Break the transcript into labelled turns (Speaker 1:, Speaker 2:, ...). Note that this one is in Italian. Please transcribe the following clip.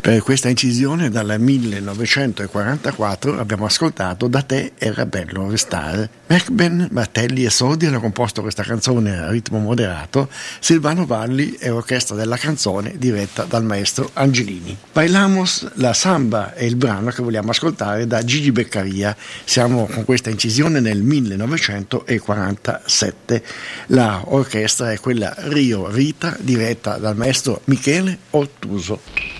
Speaker 1: Per questa incisione dal 1944 abbiamo ascoltato Da te era bello restare. Bergben, battelli e sordi hanno composto questa canzone a ritmo moderato, Silvano Valli e orchestra della canzone diretta dal maestro Angelini. Bailamos, la samba è il brano che vogliamo ascoltare da Gigi Beccaria. Siamo con questa incisione nel 1947. La orchestra è quella Rio Rita diretta dal maestro Michele Ottuso.